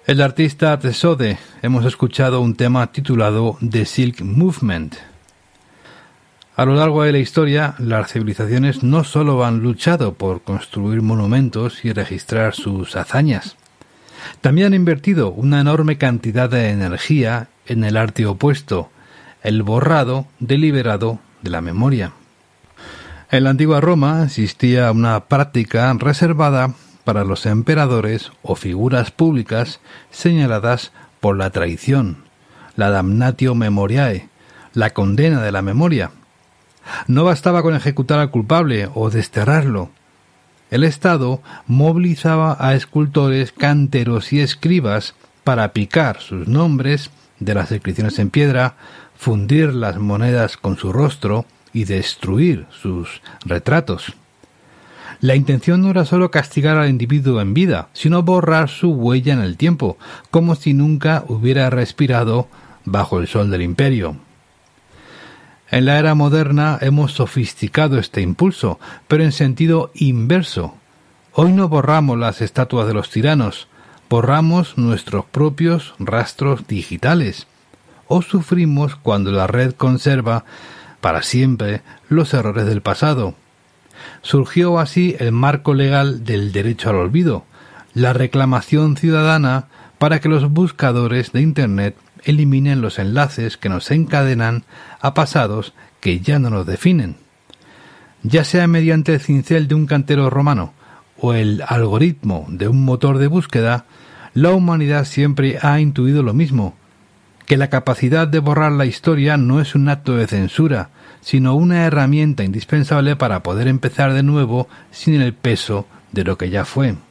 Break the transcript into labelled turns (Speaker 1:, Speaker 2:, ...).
Speaker 1: El artista Tesode, hemos escuchado un tema titulado The Silk Movement. A lo largo de la historia, las civilizaciones no solo han luchado por construir monumentos y registrar sus hazañas, también han invertido una enorme cantidad de energía en el arte opuesto, el borrado deliberado de la memoria. En la antigua Roma existía una práctica reservada para los emperadores o figuras públicas señaladas por la traición, la damnatio memoriae, la condena de la memoria. No bastaba con ejecutar al culpable o desterrarlo. El Estado movilizaba a escultores, canteros y escribas para picar sus nombres de las inscripciones en piedra, fundir las monedas con su rostro y destruir sus retratos. La intención no era solo castigar al individuo en vida, sino borrar su huella en el tiempo, como si nunca hubiera respirado bajo el sol del imperio. En la era moderna hemos sofisticado este impulso, pero en sentido inverso. Hoy no borramos las estatuas de los tiranos, borramos nuestros propios rastros digitales, o sufrimos cuando la red conserva para siempre los errores del pasado. Surgió así el marco legal del derecho al olvido, la reclamación ciudadana para que los buscadores de Internet eliminen los enlaces que nos encadenan a pasados que ya no nos definen. Ya sea mediante el cincel de un cantero romano o el algoritmo de un motor de búsqueda, la humanidad siempre ha intuido lo mismo, que la capacidad de borrar la historia no es un acto de censura, sino una herramienta indispensable para poder empezar de nuevo sin el peso de lo que ya fue.